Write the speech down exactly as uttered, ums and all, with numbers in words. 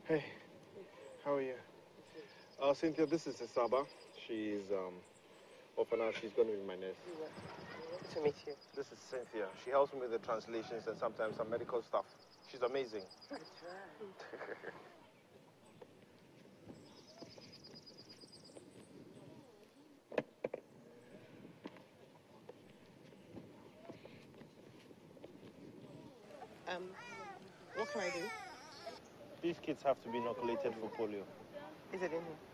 Hey, how are you? Uh, Cynthia, this is Isaba. She's, um, well, for now, she's going to be my nurse. Good to meet you. This is Cynthia. She helps me with the translations and sometimes some medical stuff. She's amazing. Good try. Um, what can I do? These kids have to be inoculated for polio. Is it in here?